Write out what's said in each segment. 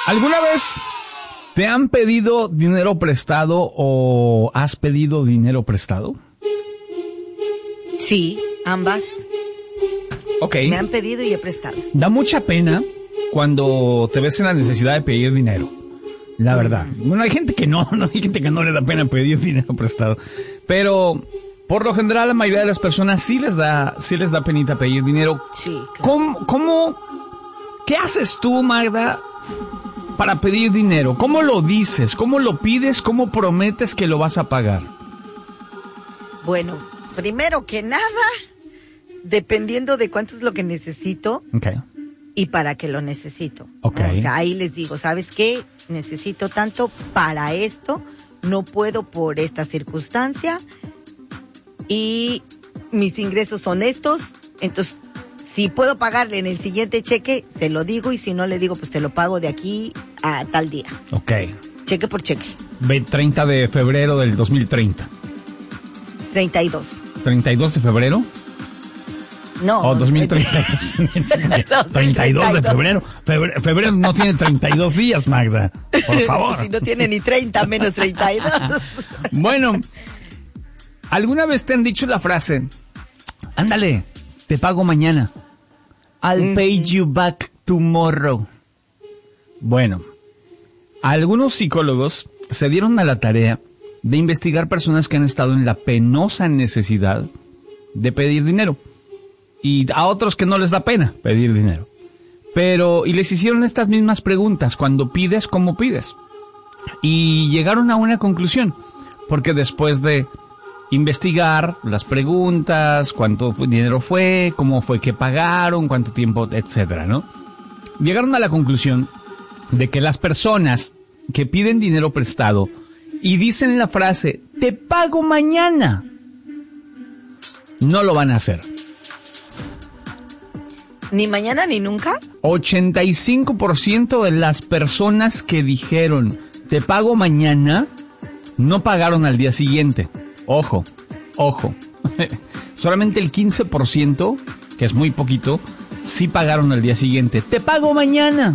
¿Alguna vez te han pedido dinero prestado o has pedido dinero prestado? Sí, ambas. Ok. Me han pedido y he prestado. Da mucha pena cuando te ves en la necesidad de pedir dinero. La verdad. Bueno, hay gente que no hay gente que no le da pena pedir dinero prestado. Pero por lo general la mayoría de las personas sí les da penita pedir dinero. Sí, claro. ¿Qué haces tú, Magda, para pedir dinero? ¿Cómo lo dices? ¿Cómo lo pides? ¿Cómo prometes que lo vas a pagar? Bueno, primero que nada, dependiendo de cuánto es lo que necesito. Okay. Y para qué lo necesito. Okay. O sea, ahí les digo, ¿sabes qué? Necesito tanto para esto, no puedo por esta circunstancia y mis ingresos son estos, entonces si puedo pagarle en el siguiente cheque, se lo digo, y si no le digo, pues te lo pago de aquí a tal día. Ok. Cheque por cheque. 30 de febrero del 2030. 32. ¿32 de febrero? No. O 2032. 32 de febrero. Febrero no tiene 32 días, Magda. Por favor. Si no tiene ni 30, menos 32. Bueno, ¿alguna vez te han dicho la frase, ándale, te pago mañana? I'll pay you back tomorrow. Bueno, algunos psicólogos se dieron a la tarea de investigar personas que han estado en la penosa necesidad de pedir dinero. Y a otros que no les da pena pedir dinero. Y les hicieron estas mismas preguntas. Cuando pides, ¿cómo pides? Y llegaron a una conclusión. Porque después de investigar las preguntas, cuánto dinero fue, cómo fue que pagaron, cuánto tiempo, etcétera, ¿no? Llegaron a la conclusión de que las personas que piden dinero prestado y dicen la frase, te pago mañana, no lo van a hacer. ¿Ni mañana ni nunca? 85% de las personas que dijeron, te pago mañana, no pagaron al día siguiente. Ojo. Solamente el 15%, que es muy poquito, sí pagaron al día siguiente. Te pago mañana.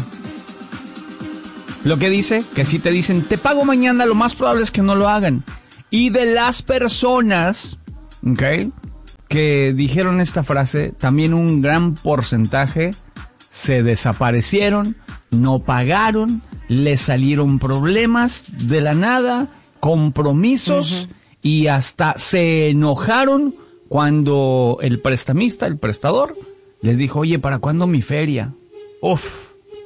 Lo que dice que si te dicen, te pago mañana, lo más probable es que no lo hagan. Y de las personas, ¿ok?, que dijeron esta frase, también un gran porcentaje se desaparecieron, no pagaron, les salieron problemas de la nada, compromisos, y hasta se enojaron cuando el prestamista, el prestador, les dijo, oye, ¿para cuándo mi feria? Uf.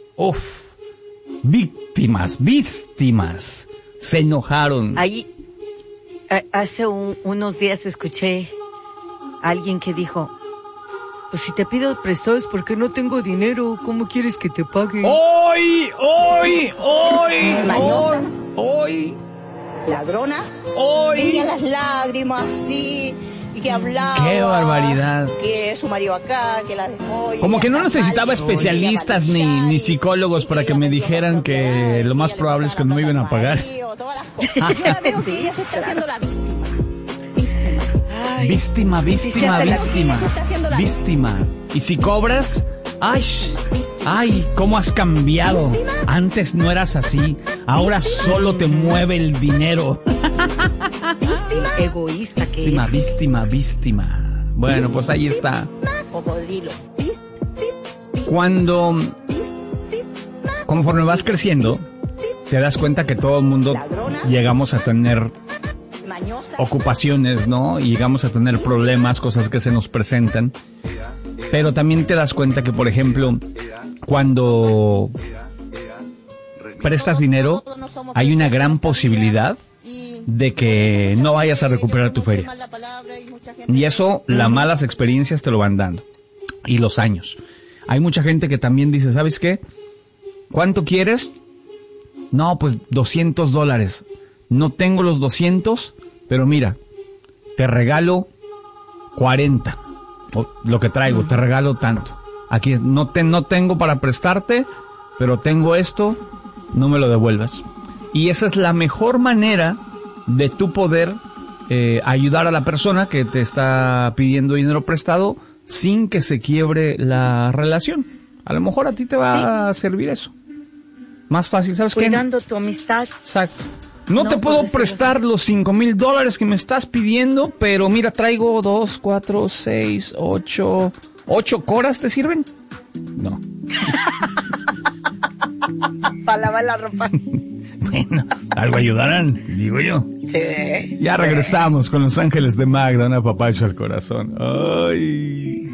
Víctimas, se enojaron. Ahí, hace unos días escuché alguien que dijo, pues si te pido prestado es porque no tengo dinero, ¿cómo quieres que te pague? Hoy. Ladrona. Hoy. Tenía las lágrimas, sí, y que hablaba. ¡Qué barbaridad! Que su marido acá, que la dejó. Como que no necesitaba especialistas ni psicólogos para que me dijeran que lo más probable es que no me iban a pagar. Yo la veo que ella se está haciendo la víctima. Víctima. Y si cobras, ay, cómo has cambiado. Antes no eras así, ahora solo te mueve el dinero. Egoísta. Víctima. Bueno, pues ahí está. Cocodrilo. Conforme vas creciendo, te das cuenta que todo el mundo llegamos a tener ocupaciones, ¿no? Y llegamos a tener problemas, cosas que se nos presentan. Pero también te das cuenta que, por ejemplo, cuando prestas dinero, hay una gran posibilidad de que no vayas a recuperar tu feria. Y eso, las malas experiencias te lo van dando. Y los años. Hay mucha gente que también dice, ¿sabes qué? ¿Cuánto quieres? No, pues $200. No tengo los 200, pero mira, te regalo 40. Lo que traigo, te regalo tanto. Aquí no tengo para prestarte, pero tengo esto, no me lo devuelvas. Y esa es la mejor manera de tú poder ayudar a la persona que te está pidiendo dinero prestado sin que se quiebre la relación. A lo mejor a ti te va a servir eso. Más fácil, ¿sabes qué? Cuidando tu amistad. Exacto. No te por puedo decirlo prestar los $5,000 que me estás pidiendo, pero mira, traigo 2, 4, 6, 8... ¿8 coras te sirven? No. Para lavar la ropa. Bueno, algo ayudarán, digo yo. Sí. Ya regresamos con Los Ángeles de Magda, una papacha al corazón. Ay...